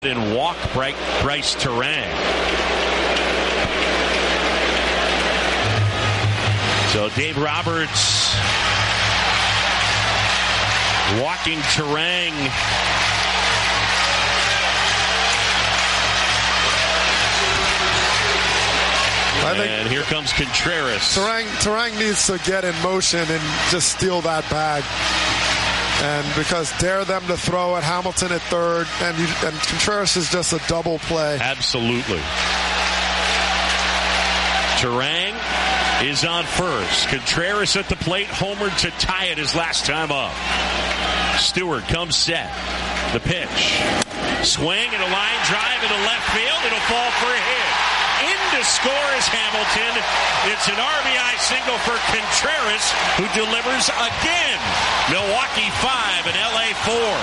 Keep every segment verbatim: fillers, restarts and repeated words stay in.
And walk Bryce Turang. So Dave Roberts walking Turang. I think and here comes Contreras. Turang, Turang needs to get in motion and just steal that bag. And because dare them to throw at Hamilton at third, and, you, and Contreras is just a double play. Absolutely. Turang is on first. Contreras at the plate, homered to tie it his last time up. Stewart comes set. The pitch. Swing and a line drive into left field. It'll fall for a hit. In to score is Hamilton. It's an R B I single for Contreras, who delivers again. Milwaukee five and L A four.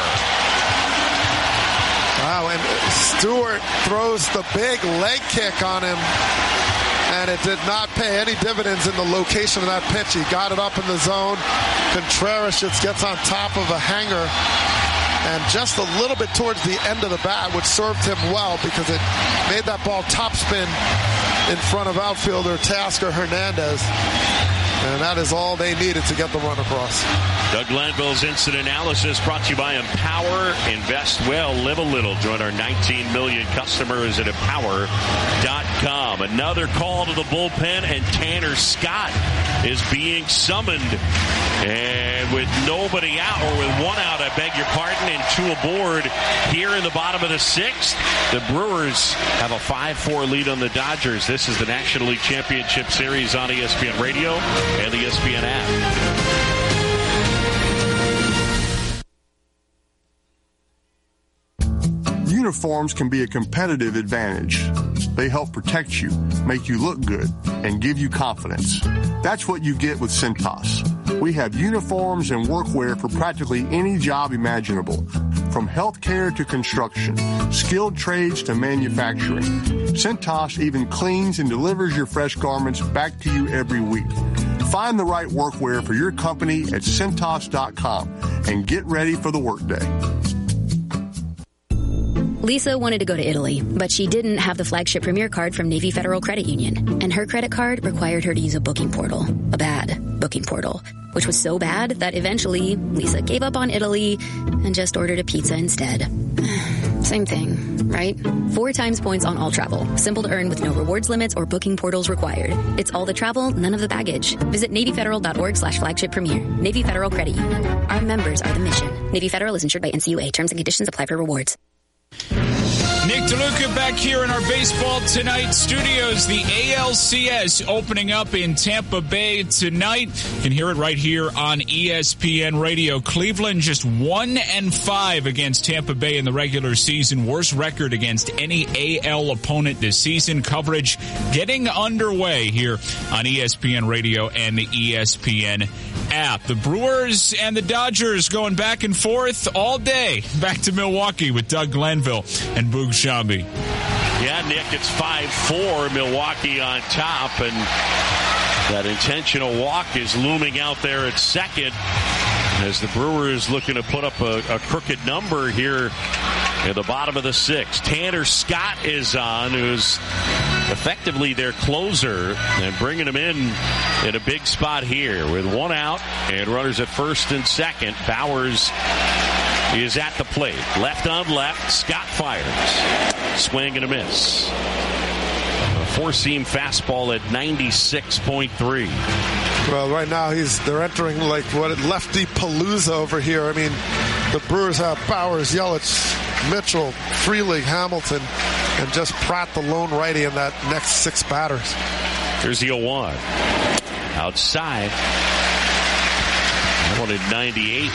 Wow, and Stewart throws the big leg kick on him, and it did not pay any dividends in the location of that pitch. He got it up in the zone. Contreras just gets on top of a hanger, and just a little bit towards the end of the bat, which served him well because it made that ball topspin in front of outfielder Tasker Hernandez. And that is all they needed to get the run across. Doug Glanville's instant analysis brought to you by Empower. Invest well, live a little. Join our nineteen million customers at empower dot com. Another call to the bullpen, and Tanner Scott is being summoned. And with nobody out, or with one out, I beg your pardon, and two aboard here in the bottom of the sixth, the Brewers have a five four lead on the Dodgers. This is the National League Championship Series on E S P N Radio and the E S P N app. Uniforms can be a competitive advantage. They help protect you, make you look good, and give you confidence. That's what you get with Cintas. We have uniforms and workwear for practically any job imaginable, from healthcare to construction, skilled trades to manufacturing. Cintas even cleans and delivers your fresh garments back to you every week. Find the right workwear for your company at Cintas dot com and get ready for the workday. Lisa wanted to go to Italy, but she didn't have the flagship Premier card from Navy Federal Credit Union, and her credit card required her to use a booking portal, a bad booking portal, which was so bad that eventually Lisa gave up on Italy and just ordered a pizza instead. Same thing, right? Four times points on all travel. Simple to earn with no rewards limits or booking portals required. It's all the travel, none of the baggage. Visit Navy Federal dot org slash flagship premier. Navy Federal Credit Union. Our members are the mission. Navy Federal is insured by N C U A. Terms and conditions apply for rewards. Nick DeLuca back here in our Baseball Tonight studios. The A L C S opening up in Tampa Bay tonight. You can hear it right here on E S P N Radio. Cleveland just one and five against Tampa Bay in the regular season. Worst record against any A L opponent this season. Coverage getting underway here on E S P N Radio and the E S P N app. The Brewers and the Dodgers going back and forth all day. Back to Milwaukee with Doug Glanville and Boog Shambi. Yeah, Nick, it's five four, Milwaukee on top, and that intentional walk is looming out there at second as the Brewers looking to put up a, a crooked number here at the bottom of the sixth. Tanner Scott is on, who's effectively their closer, and bringing him in in a big spot here with one out and runners at first and second. Bowers is at the plate. Left on left. Scott fires. Swing and a miss. A four-seam fastball at ninety-six point three. Well, right now he's they're entering like what lefty palooza over here. I mean, the Brewers have Bowers, Yelich, Mitchell, Freeling, Hamilton, and just Pratt, the lone righty, in that next six batters. Here's the oh one. Outside. I wanted ninety-eight.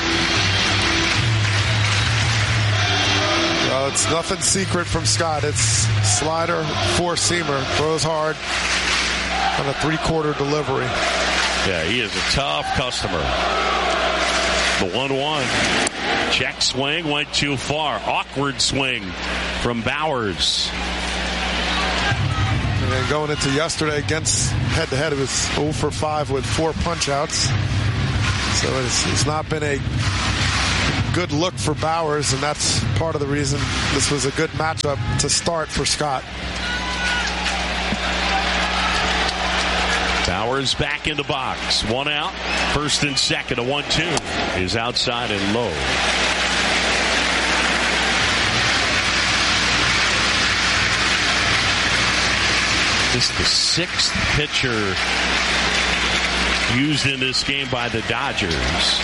Well, it's nothing secret from Scott. It's slider, four-seamer, throws hard on a three-quarter delivery. Yeah, he is a tough customer. The one one. Check swing, went too far. Awkward swing from Bowers. And then going into yesterday against head-to-head, it was oh for five with four punch-outs. So it's, it's not been a good look for Bowers, and that's part of the reason this was a good matchup to start for Scott. Bowers back in the box. One out. First and second. A one two is outside and low. This is the sixth pitcher used in this game by the Dodgers.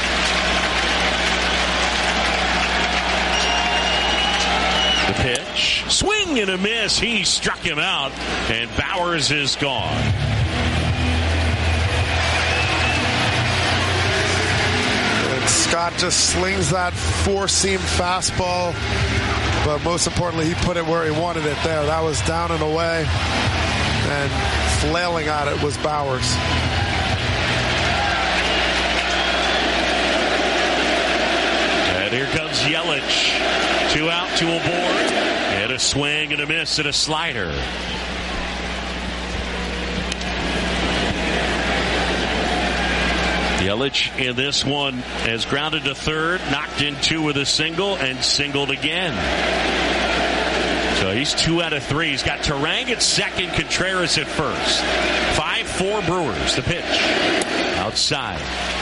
The pitch. Swing and a miss. He struck him out, and Bowers is gone. And Scott just slings that four-seam fastball, but most importantly, he put it where he wanted it there. That was down and away, and flailing at it was Bowers. And here comes Yelich. Two out, two aboard. And a swing and a miss and a slider. Yelich in this one has grounded to third, knocked in two with a single, and singled again. So he's two out of three. He's got Turang at second, Contreras at first. five four Brewers. The pitch. Outside.